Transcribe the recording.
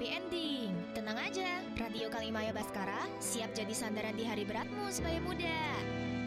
happy ending. Tenang aja, Radio Kalimaya Baskara siap jadi sandaran di hari beratmu sebagai muda.